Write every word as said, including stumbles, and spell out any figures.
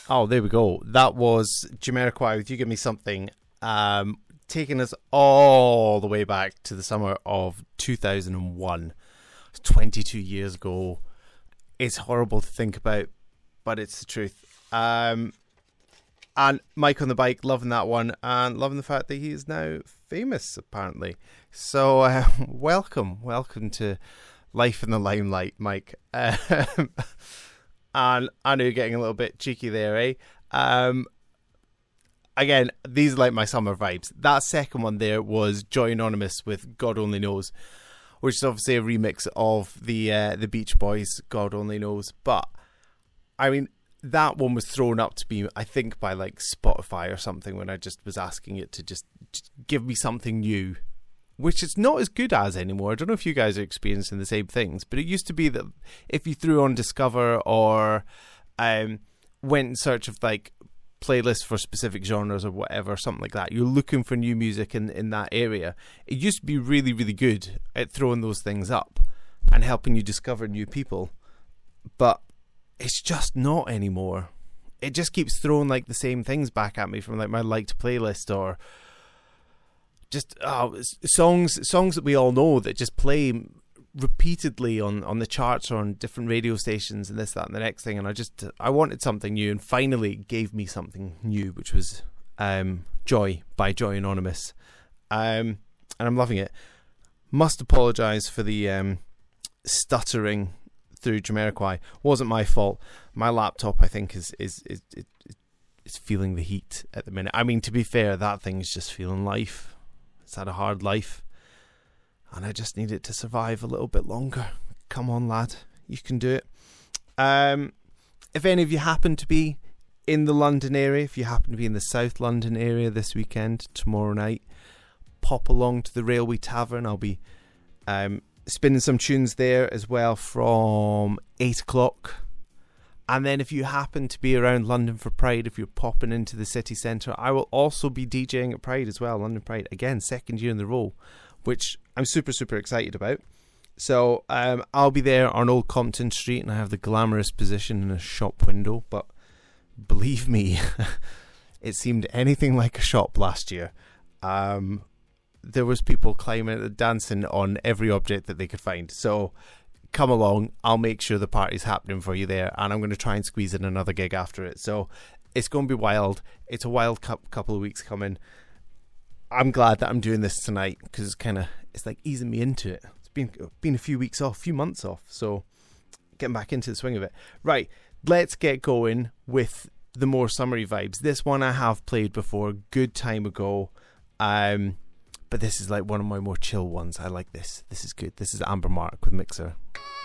Oh, there we go. That was Jamiroquai with You Give Me Something, um, taking us all the way back to the summer of two thousand one. twenty-two years ago. It's horrible to think about, but it's the truth. Um, and Mike on the Bike, loving that one, and loving the fact that he is now famous, apparently. So, uh, welcome. Welcome to Life in the Limelight, Mike. Um, And I know you're getting a little bit cheeky there, eh? Um, again, these are like my summer vibes. That second one there was Joy Anonymous with God Only Knows, which is obviously a remix of the uh, the Beach Boys' God Only Knows. But, I mean, that one was thrown up to me, I think, by like Spotify or something when I just was asking it to just, just give me something new, which it's not as good as anymore. I don't know if you guys are experiencing the same things, but it used to be that if you threw on Discover or um, went in search of like playlists for specific genres or whatever, something like that, you're looking for new music in, in that area. It used to be really, really good at throwing those things up and helping you discover new people. But it's just not anymore. It just keeps throwing like the same things back at me from like my liked playlist or just oh, songs songs that we all know that just play repeatedly on, on the charts or on different radio stations and this, that, and the next thing. And I just, I wanted something new, and finally it gave me something new, which was um, Joy by Joy Anonymous. Um, and I'm loving it. Must apologise for the um, stuttering through Jamiroquai. Wasn't my fault. My laptop, I think, is is, is, is, is feeling the heat at the minute. I mean, to be fair, that thing is just feeling life. It's had a hard life, and I just need it to survive a little bit longer. Come on, lad. You can do it. Um, if any of you happen to be in the London area, if you happen to be in the South London area this weekend, tomorrow night, pop along to the Railway Tavern. I'll be um, spinning some tunes there as well from eight o'clock. And then if you happen to be around London for Pride, if you're popping into the city centre, I will also be DJing at Pride as well, London Pride. Again, second year in the row, which I'm super, super excited about. So um, I'll be there on Old Compton Street, and I have the glamorous position in a shop window. But believe me, it seemed anything like a shop last year. Um, there was people climbing, dancing on every object that they could find. So come along, I'll make sure the party's happening for you there, and I'm going to try and squeeze in another gig after it. So it's going to be wild. It's a wild cu- couple of weeks coming. I'm glad that I'm doing this tonight because it's kind of, it's like easing me into it. It's been been a few weeks off, a few months off, so getting back into the swing of it. Right, let's get going with the more summery vibes. This one I have played before, good time ago, um, but this is like one of my more chill ones. I like this. This is good. This is Amber Mark with Mixer.